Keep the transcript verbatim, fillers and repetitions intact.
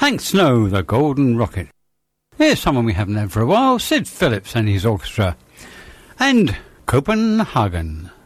Hank Snow, the Golden Rocket. Here's someone we haven't had for a while, Sid Phillips and his orchestra. And Copenhagen.